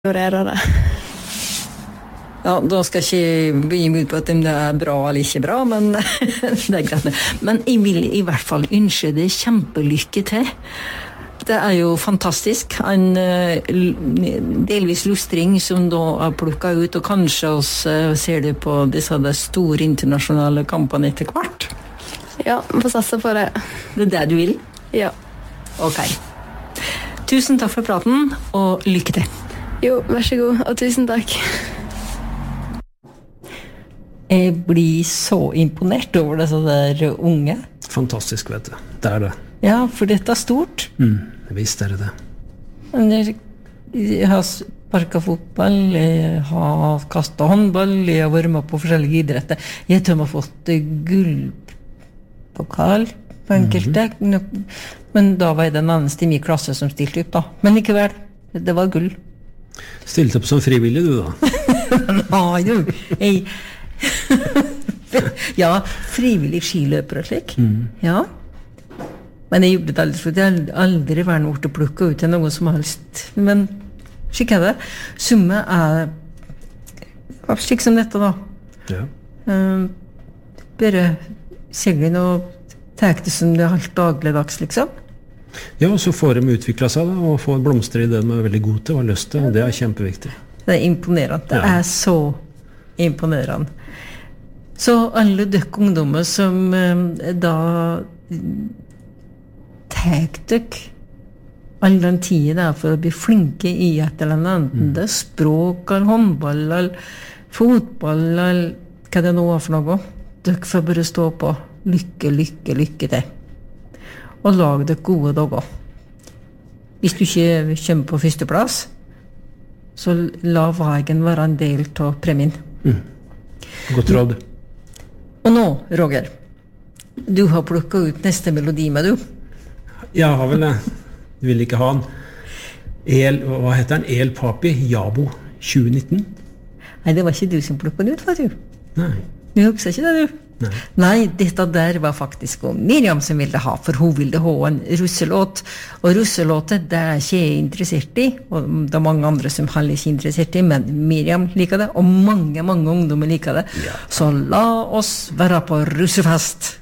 ignorere det. Ja, da skal ikke jeg begi meg ut på at om det bra eller ikke bra, men det greit. Men jeg vil i hvert fall ønske det kjempelykke til. Det jo fantastisk. En delvis lustring som da plukket ut, og kanskje oss ser det på disse store internasjonale kampene etter hvert. Ja, vi får satse på det. Det det du vil? Ja. Ok. Tusen takk for praten, og lykke til. Jo, vær så god, og tusen takk. Jeg blir så imponert over disse der unge. Fantastisk, vet du. Det det. Ja, for dette stort. Visst det det. Jeg har sparket fotball, jeg har kastet håndball, jeg har vært med på forskjellige idretter. Jeg tror jeg har fått gullpokal på enkelte, men da var jeg den eneste i min klasse som stilte opp da. Men likevel, det var gull. Stilte opp som frivillig du da? Nei, du. Jeg... ja, frivillig skiløper og slik. Ja. Men jeg gjorde det aldri, for jeg aldri vært noe til å plukke ut til noe som helst. Men slik det. Summe slik som dette da. Ja. Bare seglen og tek det som det helt dagligdags, liksom. Ja, og så får de utviklet seg da, og får blomster i det de veldig gode til og har lyst til. Det kjempeviktig. Det imponerende. Det Ja. Så imponerende. Så alle dere ungdommer som da tek dere all den tiden der for å bli flinke i et eller annet, enten det språk, eller håndball, eller fotball, eller hva det nå for noe. Dere får bare stå på. Lykke til. Og lag dere gode dager. Hvis du ikke kommer på førsteplass, så la veien være en del av premien. Godt råd. Og nå, Roger, du har plukket ut neste melodi med du. Ja, har vel det. Du vil ikke ha den. Hva heter den? El Papi, Jabo 2019? Nei, det var ikke du som plukket den ut, var du? Nei. Du husker ikke det, du? Nei, dette der var faktisk Miriam som ville ha, for hun ville ha en russelåt. Og russelåtet, det ikke jeg interessert i, og det mange andre som heller ikke interessert i, men Miriam liker det, og mange ungdommer liker det. Ja. Så la oss være på russefest.